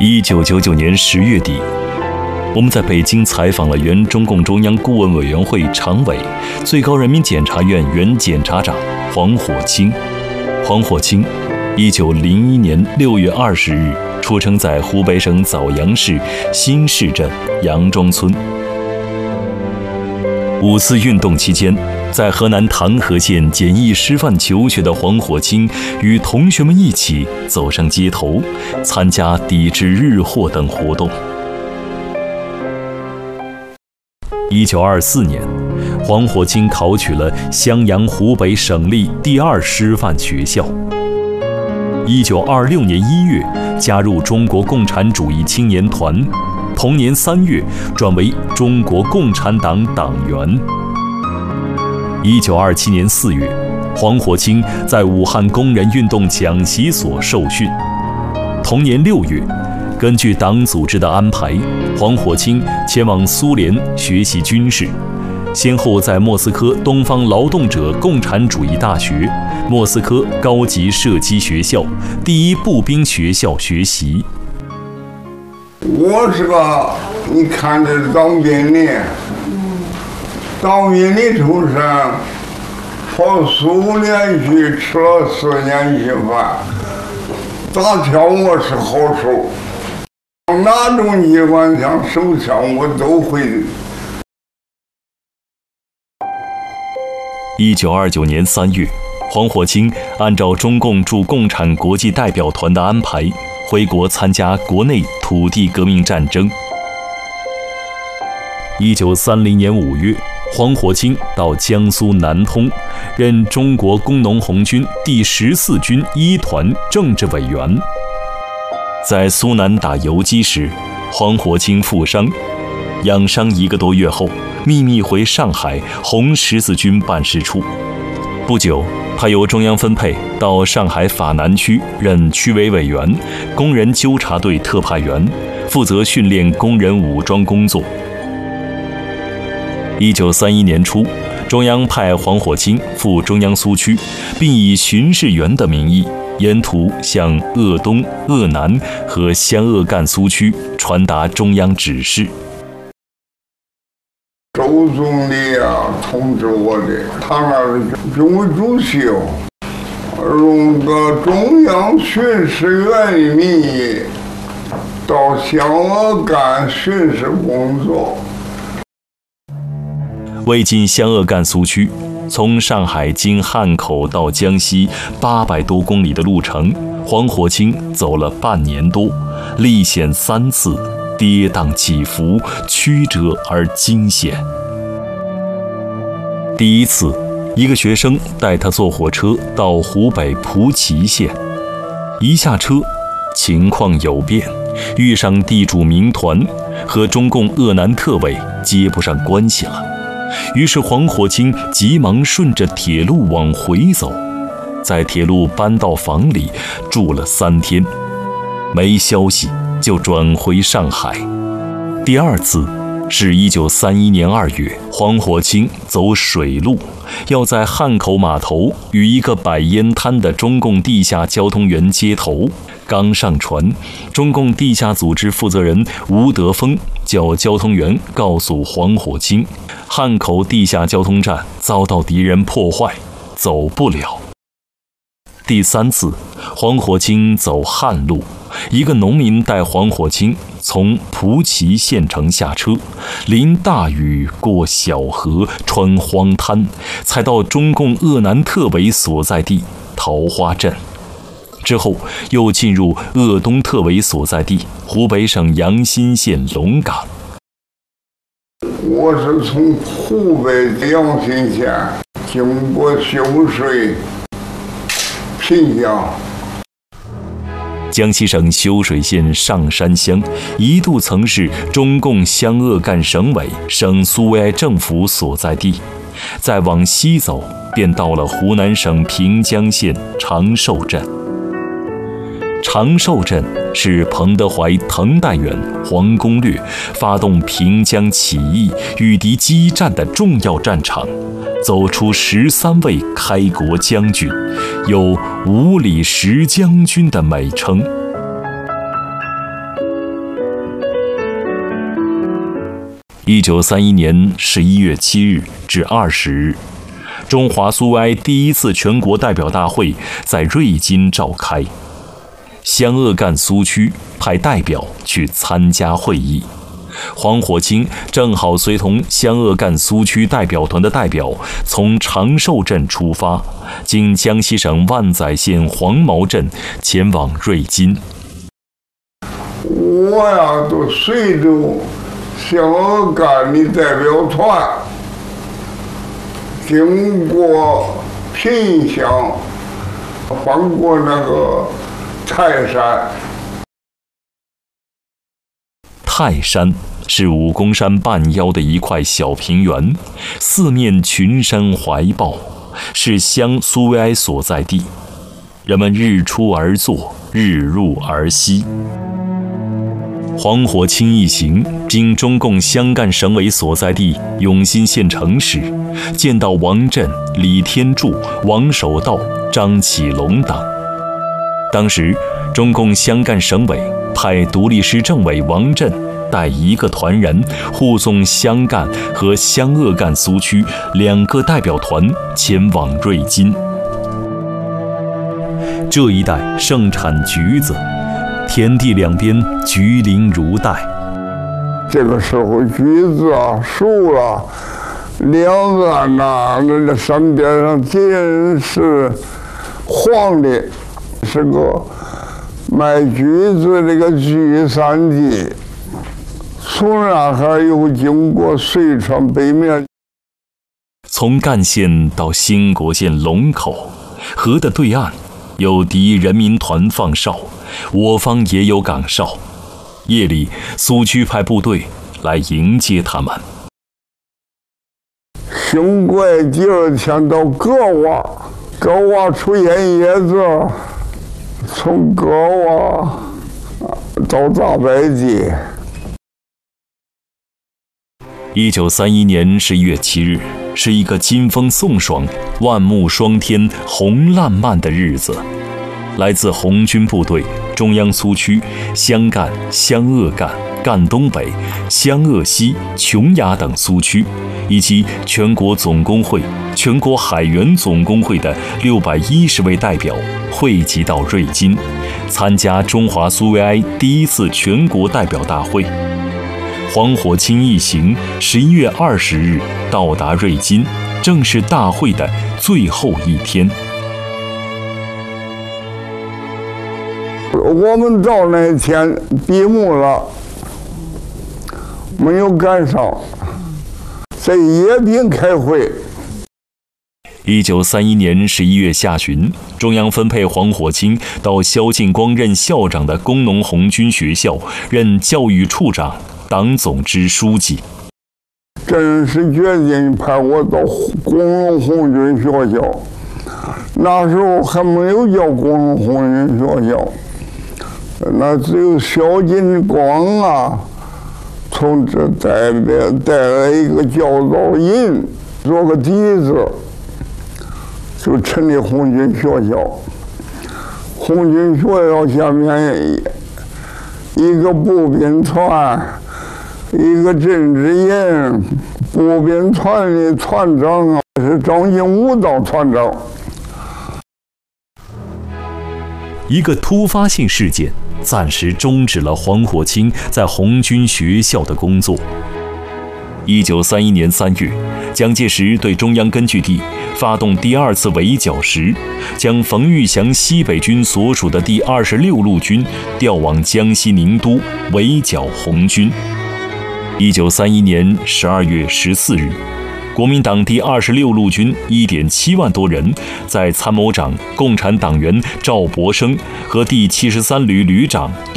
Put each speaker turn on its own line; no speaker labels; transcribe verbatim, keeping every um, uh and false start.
一九九九年十月底，我们在北京采访了原中共中央顾问委员会常委、最高人民检察院原检察长黄火清。黄火清，一九零一年六月二十日出生在湖北省枣阳市新市镇杨庄村。五四运动期间，在河南唐河县简易师范求学的黄火清，与同学们一起走上街头，参加抵制日货等活动。一九二四年，黄火清考取了襄阳湖北省立第二师范学校。一九二六年一月，加入中国共产主义青年团。同年三月，转为中国共产党党员。一九二七年四月，黄火清在武汉工人运动讲习所受训。同年六月，根据党组织的安排，黄火清前往苏联学习军事，先后在莫斯科东方劳动者共产主义大学、莫斯科高级射击学校、第一步兵学校学习。
我是个，你看这当兵的，当兵的出身，跑苏联去吃了四年稀饭，打枪我是好手，哪种机关枪、手枪我都会。
一九二九年三月，黄火清按照中共驻共产国际代表团的安排，回国参加国内土地革命战争。一九三零年五月，黄火清到江苏南通，任中国工农红军第十四军一团政治委员。在苏南打游击时，黄火清负伤，养伤一个多月后，秘密回上海红十字军办事处。不久，他由中央分配到上海法南区任区委委员、工人纠察队特派员，负责训练工人武装工作。一九三一年初，中央派黄火清赴中央苏区，并以巡视员的名义，沿途向鄂东、鄂南和湘鄂赣苏区传达中央指示。
周总理啊，通知我的，他那军委主席哦，用个中央巡视员的名义到湘鄂赣巡视工作。
为进湘鄂赣苏区，从上海经汉口到江西八百多公里的路程，黄火清走了半年多，历险三次，跌宕起伏，曲折而惊险。第一次，一个学生带他坐火车到湖北蒲圻县，一下车，情况有变，遇上地主民团，和中共鄂南特委接不上关系了。于是黄火清急忙顺着铁路往回走，在铁路搬道房里住了三天，没消息就转回上海。第二次是一九三一年二月，黄火清走水路，要在汉口码头与一个摆烟摊的中共地下交通员接头。刚上船，中共地下组织负责人吴德峰叫交通员告诉黄火清，汉口地下交通站遭到敌人破坏，走不了。第三次，黄火清走旱路，一个农民带黄火清从蒲圻县城下车，淋大雨过小河，穿荒滩，才到中共鄂南特委所在地桃花镇。之后又进入鄂东特委所在地湖北省阳新县龙岗。
我是从湖北阳新县经过秀水、平江。
江西省修水县上山乡一度曾是中共湘鄂赣省委、省苏维埃政府所在地，再往西走便到了湖南省平江县长寿镇。长寿镇是彭德怀、滕代远、黄公略发动平江起义、与敌激战的重要战场，走出十三位开国将军，有五里石将军的美称。 一九三一年十一月七日至二十日，中华苏维埃第一次全国代表大会在瑞金召开。湘鄂赣苏区派代表去参加会议。黄火清正好随同湘鄂赣苏区代表团的代表从长寿镇出发，经江西省万载县黄毛镇前往瑞金。
我呀，都随着湘鄂赣的代表团经过萍乡，翻过那个泰山。
泰山是武功山半腰的一块小平原，四面群山怀抱，是湘苏维埃所在地。人们日出而作，日入而息。黄火清一行经中共湘赣省委所在地永新县城时，见到王震、李天柱、王守道、张启龙等。当时，中共湘赣省委派独立师政委王震带一个团人护送湘赣和湘鄂赣苏区两个代表团前往瑞金。这一带盛产橘子，田地两边橘林如带。
这个时候，橘子啊、树啊、两岸呐、那个山边上尽是黄的，是个卖橘子这个聚散地。从那还又经过遂川北面，
从赣县到兴国县龙口，河的对岸有敌人民团放哨，我方也有岗哨。夜里，苏区派部队来迎接他们。
兴国第二天到格瓦，格瓦出烟叶子，从格瓦到大白地。
一九三一年十一月七日，是一个金风送爽、万木霜天、红烂漫的日子。来自红军部队、中央苏区、湘赣、湘鄂赣、赣东北、湘鄂西、琼崖等苏区，以及全国总工会、全国海员总工会的六百一十位代表汇集到瑞金，参加中华苏维埃第一次全国代表大会。黄火清一行十一月二十日到达瑞金，正是大会的最后一天。
我们到那天闭幕了，没有赶上，在叶滨开会。
一九三一年十一月下旬，中央分配黄火清到萧劲光任校长的工农红军学校任教育处长、党总支书记。
正式决定派我到工农红军学校，那时候还没有叫工农红军学校，那只有萧劲光啊，从这带来带来一个教导营，做个底子，就成立红军学校。红军学校下面一个步兵团，一个政治营，步兵团的团长啊是张经武当团长。
一个突发性事件暂时终止了黄火清在红军学校的工作。一九三一年三月，蒋介石对中央根据地发动第二次围剿时，将冯玉祥西北军所属的第二十六路军调往江西宁都围剿红军。一九三一年十二月十四日，国民党第二十六路军一点七万多人，在参谋长、共产党员赵博生和第七十三旅旅长